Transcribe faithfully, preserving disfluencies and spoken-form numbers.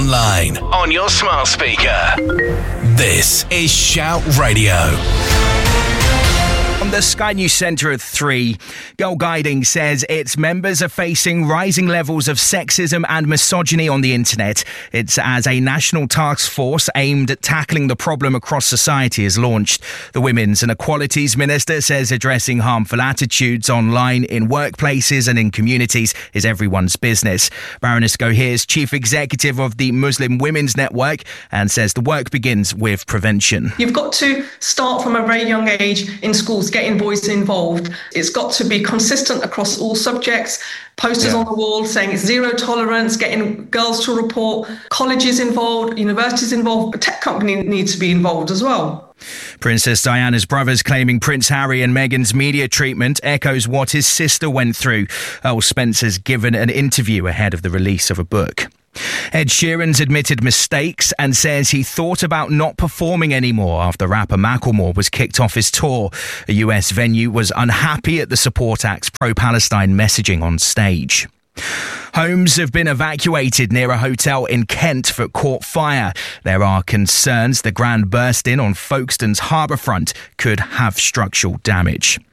online, on your smart speaker. This is Shout Radio. From the Sky News Centre at three, Girl Guiding says its members are facing rising levels of sexism and misogyny on the internet. It's as a national task force aimed at tackling the problem across society is launched. The Women's and Equalities Minister says addressing harmful attitudes online in workplaces and in communities is everyone's business. Baroness Gohir is Chief Executive of the Muslim Women's Network and says the work begins with prevention. You've got to start from a very young age in schools, getting boys involved. It's got to be consistent across all subjects. Posters yeah. on the wall saying it's zero tolerance, getting girls to report, colleges involved, universities involved, but tech companies need to be involved as well. Princess Diana's brothers claiming Prince Harry and Meghan's media treatment echoes what his sister went through. Earl Spencer's given an interview ahead of the release of a book. Ed Sheeran's admitted mistakes and says he thought about not performing anymore after rapper Macklemore was kicked off his tour. A U S venue was unhappy at the support act's pro-Palestine messaging on stage. Homes have been evacuated near a hotel in Kent that caught fire. There are concerns the grand burst-in on Folkestone's harbourfront could have structural damage.